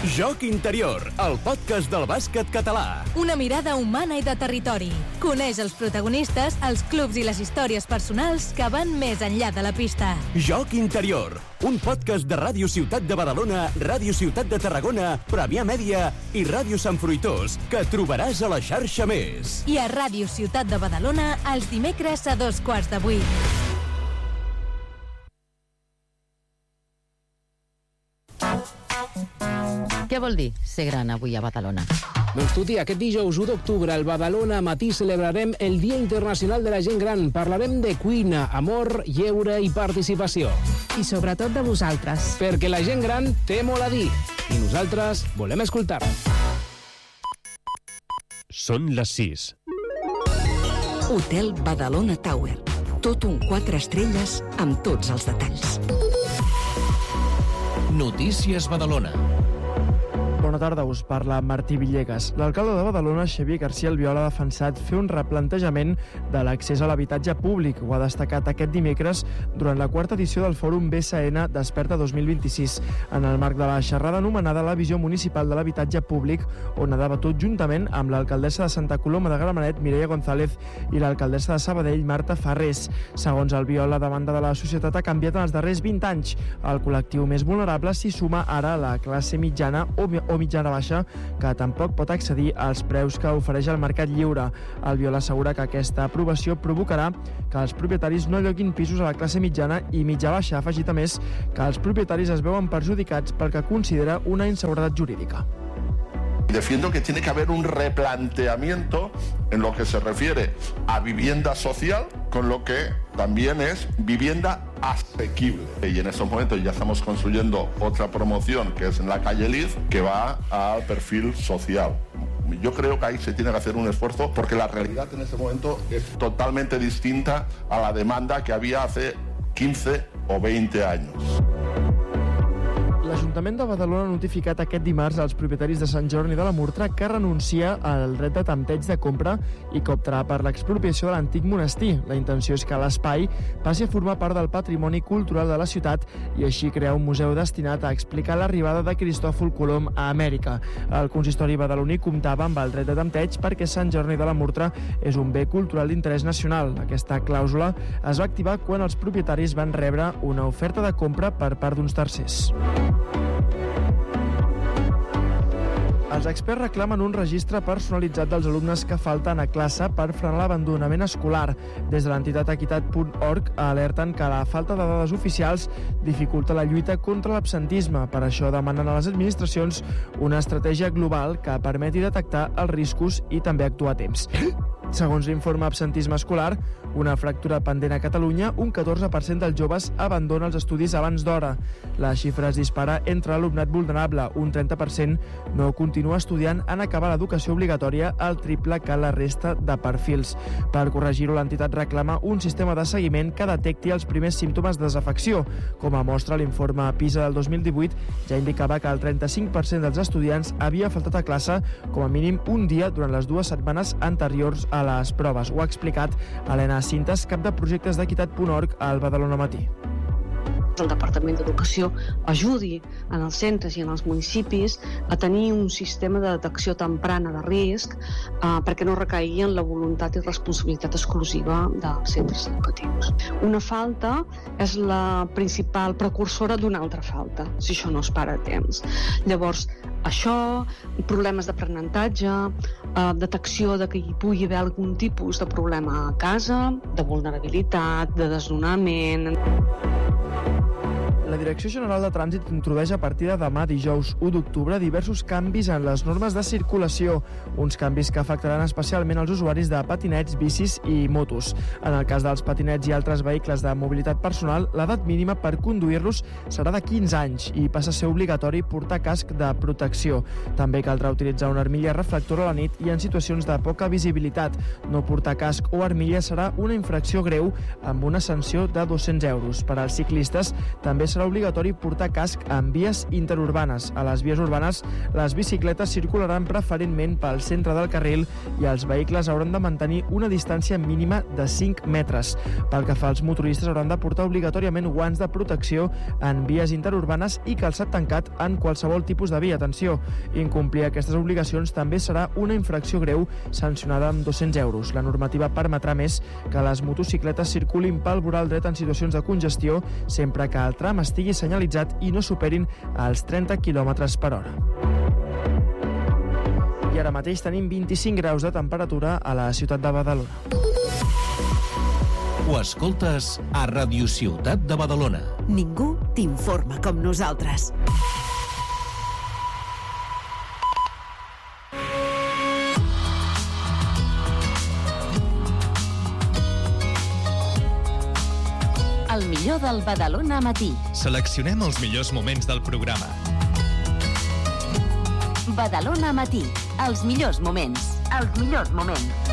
Joc Interior, el podcast del bàsquet català. Una mirada humana i de territori. Coneix els protagonistes, els clubs i les històries personals que van més enllà de la pista. Joc Interior, un podcast de Ràdio Ciutat de Badalona, Ràdio Ciutat de Tarragona, Premià Mèdia i Ràdio Sant Fruitós, que trobaràs a la xarxa Més. I a Ràdio Ciutat de Badalona, els dimecres a 7:15. Què vol dir ser gran avui a Badalona? Doncs Tuti, aquest dijous 1 d'octubre al Badalona Matí celebrarem el Dia Internacional de la Gent Gran. Parlarem de cuina, amor, lleure i participació. I sobretot de vosaltres. Perquè la gent gran té molt a dir i nosaltres volem escoltar. Són les 6. Hotel Badalona Tower. Tot un 4 estrelles amb tots els detalls. Notícies Badalona. Bona tarda, us parla Martí Villegas. L'alcalde de Badalona, Xavier García Albiol, ha defensat fer un replantejament de l'accés a l'habitatge públic. Ho ha destacat aquest dimecres durant la 4ª edició del Fòrum BSN Desperta 2026, en el marc de la xerrada anomenada La Visió Municipal de l'Habitatge Públic, on ha debatut juntament amb l'alcaldessa de Santa Coloma de Gramenet, Mireia González, i l'alcaldessa de Sabadell, Marta Farrés. Segons Albiol, la demanda de la societat ha canviat en els darrers 20 anys. El col·lectiu més vulnerable s'hi suma ara la classe mitjana o mitjana baixa, que tampoc pot accedir als preus que ofereix el mercat lliure. Albiol assegura que aquesta aprovació provocarà que els propietaris no lloguin pisos a la classe mitjana i mitja baixa. Ha afegit a més que els propietaris es veuen perjudicats pel que considera una inseguretat jurídica. Defiendo que tiene que haber un replanteamiento en lo que se refiere a vivienda social con lo que también es vivienda asequible. Y en estos momentos ya estamos construyendo otra promoción que es en la calle Liz, que va al perfil social. Yo creo que ahí se tiene que hacer un esfuerzo porque la realidad en este momento es totalmente distinta a la demanda que había hace 15 o 20 años. L'Ajuntament de Badalona ha notificat aquest dimarts als propietaris de Sant Jordi de la Murtra que renuncia al dret de tempteig de compra i que optarà per l'expropiació de l'antic monestir. La intenció és que l'espai passi a formar part del patrimoni cultural de la ciutat i així crear un museu destinat a explicar l'arribada de Cristòfol Colom a Amèrica. El consistori badaloní comptava amb el dret de tempteig perquè Sant Jordi de la Murtra és un bé cultural d'interès nacional. Aquesta clàusula es va activar quan els propietaris van rebre una oferta de compra per part d'uns tercers. Els experts reclamen un registre personalitzat dels alumnes que falten a classe per frenar l'abandonament escolar. Des de l'entitat equitat.org alerten que la falta de dades oficials dificulta la lluita contra l'absentisme. Per això demanen a les administracions una estratègia global que permeti detectar els riscos i també actuar a temps. Segons l'informe Absentisme Escolar, una fractura pendent a Catalunya, un 14% dels joves abandona els estudis abans d'hora. La xifra es dispara entre l'alumnat vulnerable. Un 30% no continua estudiant en acabar l'educació obligatòria, el triple que la resta de perfils. Per corregir-ho, l'entitat reclama un sistema de seguiment que detecti els primers símptomes de desafecció. Com a mostra, l'informe PISA del 2018 ja indicava que el 35% dels estudiants havia faltat a classe com a mínim un dia durant les 2 setmanes anteriors a les proves. Ho ha explicat Helena Cintas, cap de projectes d'equitat.org al Badalona Matí. El Departament d'Educació ajudi en els centres i en els municipis a tenir un sistema de detecció temprana de risc perquè no recaigui en la voluntat i responsabilitat exclusiva dels centres educatius. Una falta és la principal precursora d'una altra falta, si això no es para a temps. Llavors, això, problemes d'aprenentatge, detecció de que hi pugui haver algun tipus de problema a casa, de vulnerabilitat, de desnonament. La Direcció General de Trànsit introdueix a partir de demà, dijous 1 d'octubre, diversos canvis en les normes de circulació, uns canvis que afectaran especialment els usuaris de patinets, bicis i motos. En el cas dels patinets i altres vehicles de mobilitat personal, l'edat mínima per conduir-los serà de 15 anys i passa a ser obligatori portar casc de protecció. També caldrà utilitzar una armilla reflectora a la nit i en situacions de poca visibilitat. No portar casc o armilla serà una infracció greu amb una sanció de 200 euros. Per als ciclistes també serà obligatori portar casc en vies interurbanes. A les vies urbanes, les bicicletes circularan preferentment pel centre del carril i els vehicles hauran de mantenir una distància mínima de 5 metres. Pel que fa als motoristes, hauran de portar obligatòriament guants de protecció en vies interurbanes i calçat tancat en qualsevol tipus de via. Atenció, incomplir aquestes obligacions també serà una infracció greu sancionada amb 200 euros. La normativa permetrà més que les motocicletes circulin pel voral dret en situacions de congestió sempre que el tram estigui senyalitzat i no superin els 30 km per hora. I ara mateix tenim 25 graus de temperatura a la ciutat de Badalona. Ho escoltes a Radio Ciutat de Badalona. Ningú t'informa com nosaltres. El millor del Badalona matí. Seleccionem els millors moments del programa. Badalona matí. Els millors moments. Els millors moments.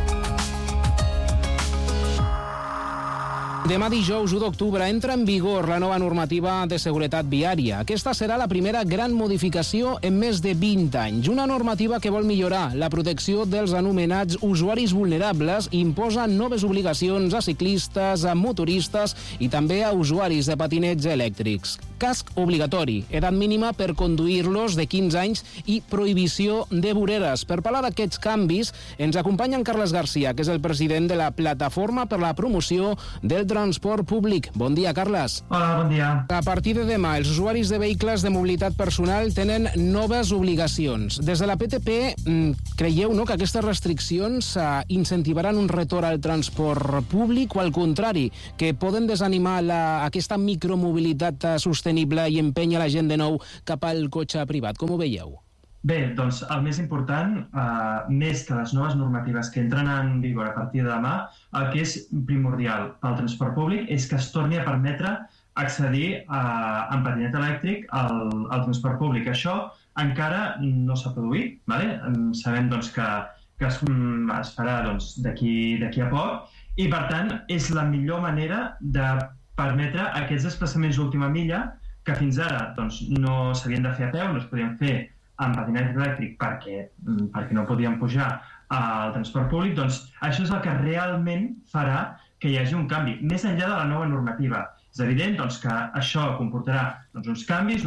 Demà dijous 1 d'octubre entra en vigor la nova normativa de seguretat viària. Aquesta serà la primera gran modificació en més de 20 anys. Una normativa que vol millorar la protecció dels anomenats usuaris vulnerables i imposa noves obligacions a ciclistes, a motoristes i també a usuaris de patinets elèctrics. Casc obligatori, edat mínima per conduir-los de 15 anys i prohibició de voreres. Per parlar d'aquests canvis, ens acompanya en Carles Garcia, que és el president de la Plataforma per la Promoció del Transport Públic. Bon dia, Carles. Hola, bon dia. A partir de demà, els usuaris de vehicles de mobilitat personal tenen noves obligacions. Des de la PTP, creieu que aquestes restriccions incentivaran un retorn al transport públic o, al contrari, que poden desanimar aquesta micromobilitat sostenible i empènyer la gent de nou cap al cotxe privat? Com ho veieu? Bé, doncs el més important, més que les noves normatives que entren en vigor a partir de demà, el que és primordial pel transport públic és que es torni a permetre accedir en patinet elèctric al transport públic. Això encara no s'ha produït, ¿vale? Sabem doncs, que es farà d'aquí a poc i, per tant, és la millor manera de permetre aquests desplaçaments d'última milla que fins ara no s'havien de fer a peu, no es podien fer en patinet elèctric perquè no podien pujar al transport públic. Doncs això és el que realment farà que hi hagi un canvi, més enllà de la nova normativa. És evident que això comportarà uns canvis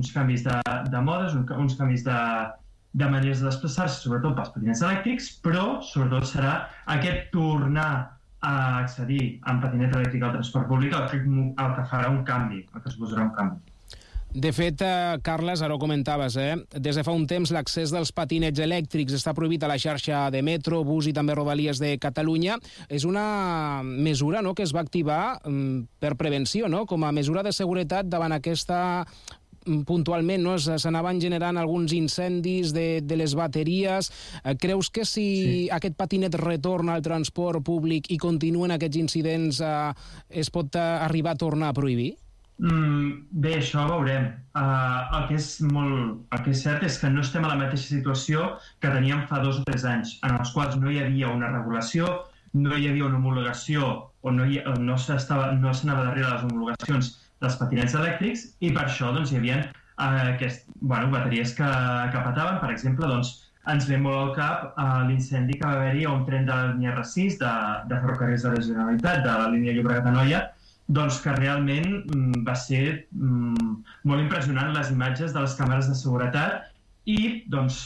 de modes, uns canvis de maneres de desplaçar-se, sobretot pels patinets elèctrics, però sobretot serà aquest tornar a accedir en patinet elèctric al transport públic el que farà un canvi, el que suposarà un canvi. De fet, Carles, ara ho comentaves, des de fa un temps l'accés dels patinets elèctrics està prohibit a la xarxa de metro, bus i també rodalies de Catalunya. És una mesura que es va activar per prevenció, com a mesura de seguretat davant aquesta... puntualment s'anaven generant alguns incendis de les bateries. Creus que si aquest patinet retorna al transport públic i continuen aquests incidents es pot arribar a tornar a prohibir? Bé, això ho veurem. El que és cert és que no estem a la mateixa situació que teníem fa 2 o 3 anys, en els quals no hi havia una regulació, no hi havia una homologació o no s'anava darrere les homologacions dels patinets elèctrics i per això hi havia bateries que petaven. Per exemple, ens ve molt al cap l'incendi que va haver-hi a un tren de la línia R6 de Ferrocarrils de la Generalitat, de la línia Llobregat-Anoia, que realment va ser molt impressionant les imatges de les càmeres de seguretat i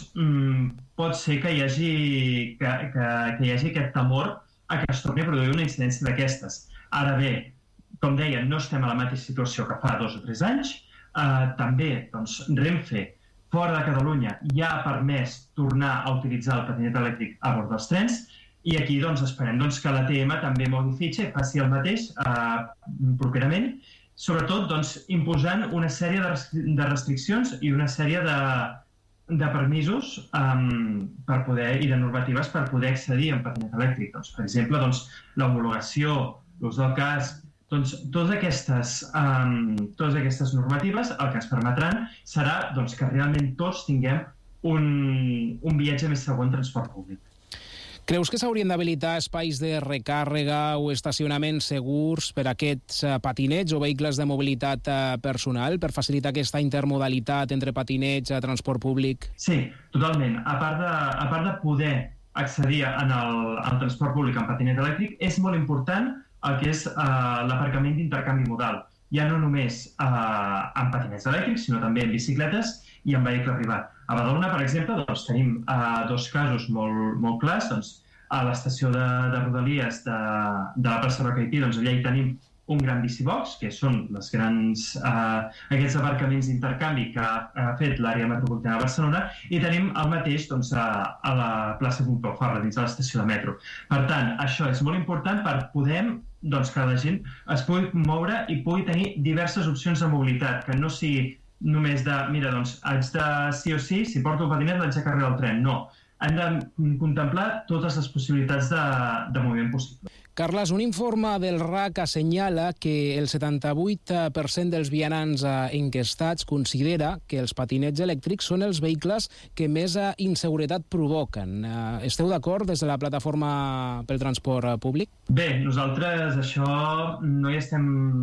pot ser que hi hagi aquest temor a que es torni a produir una incidència d'aquestes. Ara bé, com deia, no estem a la mateixa situació que fa 2 o 3 anys. També Renfe, fora de Catalunya, ja ha permès tornar a utilitzar el patinet elèctric a bord dels trens i aquí esperem que l'ATM també mogui fitxa i faci el mateix properament, sobretot imposant una sèrie de restriccions i una sèrie de permisos i de normatives per poder accedir en patinet elèctric. Per exemple, l'homologació, l'ús del casc. Totes aquestes normatives el que ens permetran serà que realment tots tinguem un viatge més segur en transport públic. Creus que s'haurien d'habilitar espais de recàrrega o estacionaments segurs per a aquests patinets o vehicles de mobilitat personal per facilitar aquesta intermodalitat entre patinets i transport públic? Sí, totalment. A part de poder accedir al transport públic en patinet elèctric, és molt important el que és l'aparcament d'intercanvi modal. Ja no només en patinets elèctrics, sinó també en bicicletes i en vehicle privat. A Badalona, per exemple, tenim dos casos molt clars. A l'estació de Rodalies de la plaça Roca i Pi, allà hi tenim un gran bicibox, que són aquests aparcaments d'intercanvi que ha fet l'àrea metropolitana de Barcelona, i tenim el mateix a la plaça Pompeu Fabra, dins de l'estació de metro. Per tant, això és molt important per poder que la gent es pugui moure i pugui tenir diverses opcions de mobilitat, que no sigui només de, mira, haig de sí o sí, si porto el patinet l'haig de carregar al tren. No, hem de contemplar totes les possibilitats de moviment possible. Carles, un informe del RAC assenyala que el 78% dels vianants enquestats considera que els patinets elèctrics són els vehicles que més inseguretat provoquen. Esteu d'acord des de la plataforma pel transport públic? Bé, nosaltres això no hi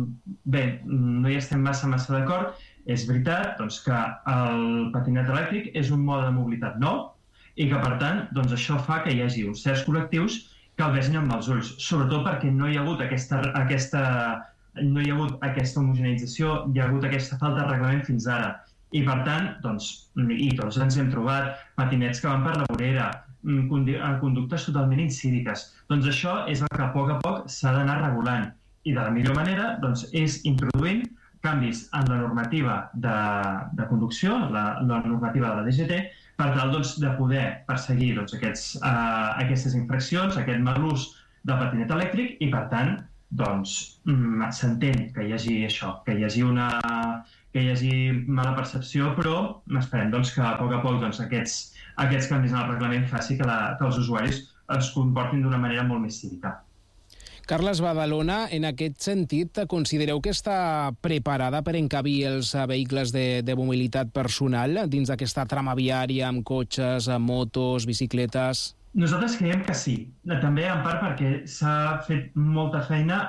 estem massa d'acord. És veritat que el patinet elèctric és un mode de mobilitat nou i que, per tant, això fa que hi hagi uns certs col·lectius que el vegin amb els ulls, sobretot perquè no hi ha hagut aquesta homogeneïtzació, hi ha hagut aquesta falta de reglament fins ara. I, per tant, tots ens hem trobat patinets que van per la vorera, conductes totalment incíviques. Doncs això és el que a poc s'ha d'anar regulant. I de la millor manera és introduint canvis en la normativa de conducció, la normativa de la DGT, per tal de poder perseguir aquestes infraccions, aquest mal ús del patinet elèctric i, per tant, s'entén que hi hagi això, que hi hagi mala percepció, però esperem que a poc aquests canvis en el reglament faci que els usuaris es comportin d'una manera molt més cívica. Carles, Badalona, en aquest sentit, considereu que està preparada per encabir els vehicles de mobilitat personal dins d'aquesta trama viària amb cotxes, motos, bicicletes? Nosaltres creiem que sí. També, en part, perquè s'ha fet molta feina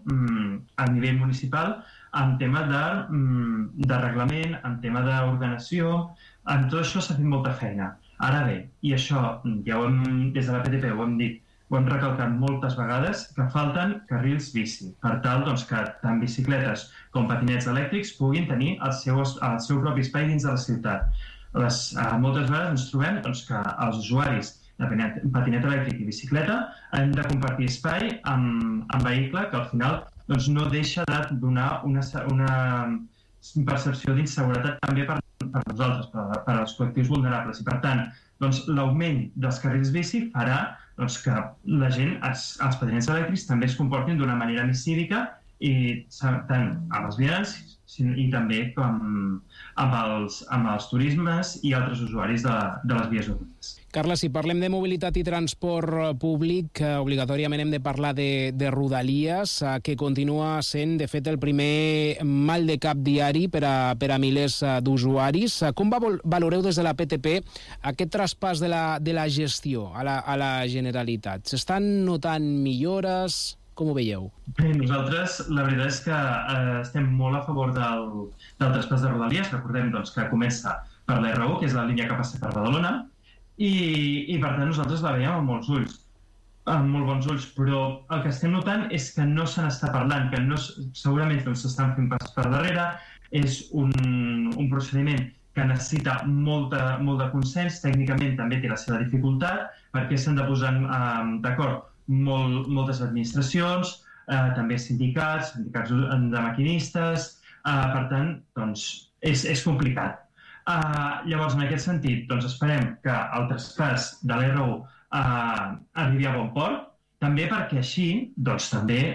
a nivell municipal en tema de reglament, en tema d'ordenació. En tot això s'ha fet molta feina. Ara bé, i això ja des de la PTP ho hem dit, ho hem recalcat moltes vegades, que falten carrils bici, per tal que tant bicicletes com patinets elèctrics puguin tenir el seu propi espai dins de la ciutat. Moltes vegades ens trobem que els usuaris de patinet elèctric i bicicleta han de compartir espai amb vehicle que al final no deixa de donar una percepció d'inseguretat també per nosaltres, per als col·lectius vulnerables. I per tant, l'augment dels carrils bici farà que la gent, els patinets elèctrics, també es comportin d'una manera més cívica i tant amb els vianants i també amb els turismes i altres usuaris de les vies urbanes. Carles, si parlem de mobilitat i transport públic, obligatòriament hem de parlar de Rodalies, que continua sent, de fet, el primer mal de cap diari per a milers d'usuaris. Com valoreu des de la PTP aquest traspàs de la gestió a la Generalitat? S'estan notant millores? Com ho veieu? Bé, nosaltres la veritat és que estem molt a favor del traspàs de Rodalies. Recordem que comença per la R1, que és la línia que passa per Badalona, i per tant nosaltres la veiem amb molts ulls, amb molt bons ulls, però el que estem notant és que no se n'està parlant, que segurament s'estan fent passos per darrere, és un procediment que necessita molt de consens, tècnicament també té la seva dificultat, perquè s'han de posar d'acord moltes administracions, també sindicats de maquinistes, per tant, és complicat. Llavors, en aquest sentit, esperem que el traspàs de l'R1 arribi a bon port, també perquè així també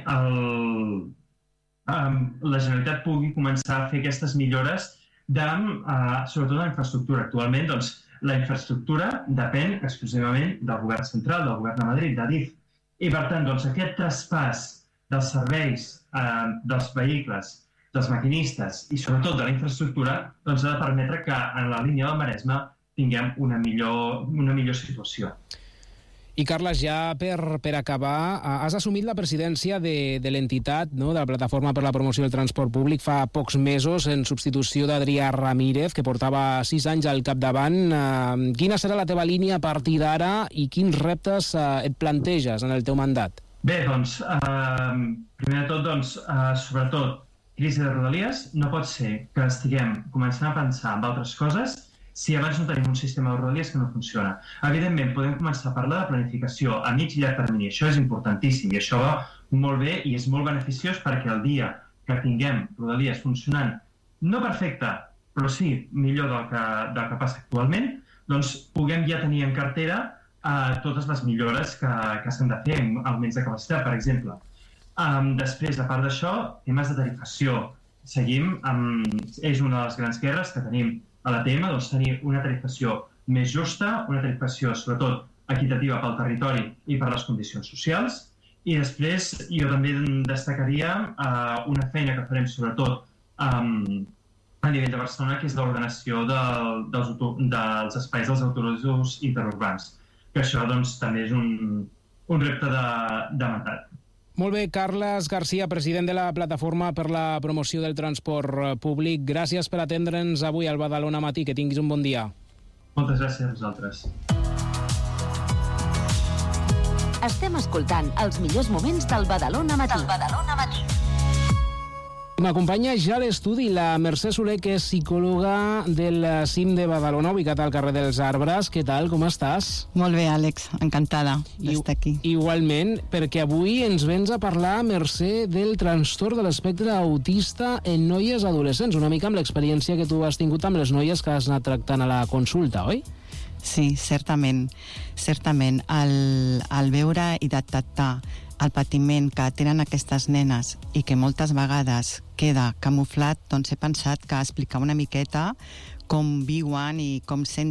la Generalitat pugui començar a fer aquestes millores sobretot en la infraestructura. Actualment, la infraestructura depèn exclusivament del govern central, del govern de Madrid, d'Adif. I, per tant, aquest traspàs dels serveis, dels vehicles, dels maquinistes i, sobretot, de la infraestructura, ha de permetre que en la línia del Maresme tinguem una millor situació. I, Carles, ja per acabar, has assumit la presidència de l'entitat, no?, de la Plataforma per la Promoció del Transport Públic fa pocs mesos, en substitució d'Adrià Ramírez, que portava 6 anys al capdavant. Quina serà la teva línia a partir d'ara i quins reptes et planteges en el teu mandat? Bé, doncs, primer de tot, sobretot, crisi de Rodalies. No pot ser que estiguem començant a pensar en altres coses si abans no tenim un sistema de Rodalies que no funciona. Evidentment, podem començar a parlar de planificació a mig i llarg termini. Això és importantíssim i això va molt bé i és molt beneficiós perquè el dia que tinguem Rodalies funcionant, no perfecte, però sí millor del que passa actualment, doncs puguem ja tenir en cartera totes les millores que s'han de fer en augments de capacitat, per exemple. Després, a part d'això, temes de tarifació. Seguim, és una de les grans guerres que tenim a l'ATM, doncs tenir una tarifació més justa, una tarifació sobretot equitativa pel territori i per les condicions socials. I després jo també destacaria una feina que farem sobretot a nivell de Barcelona, que és l'ordenació dels espais dels autobusos interurbans, que això doncs també és un repte de mandat. Molt bé, Carles Garcia, president de la Plataforma per la Promoció del Transport Públic. Gràcies per atendre'ns avui al Badalona Matí. Que tinguis un bon dia. Moltes gràcies a vosaltres. Estem escoltant els millors moments del Badalona Matí. M'acompanya ja a l'estudi la Mercè Soler, que és psicòloga del CIM de Badalona, ubicat al carrer dels Arbres. Què tal, com estàs? Molt bé, Àlex, encantada d'estar aquí. Igualment, perquè avui ens vens a parlar, Mercè, del trastorn de l'espectre autista en noies adolescents, una mica amb l'experiència que tu has tingut amb les noies que has anat tractant a la consulta, oi? Sí, certament. Al veure i detectar el patiment que tenen aquestes nenes i que moltes vegades queda camuflat, doncs he pensat que explicar una miqueta com viuen i com senten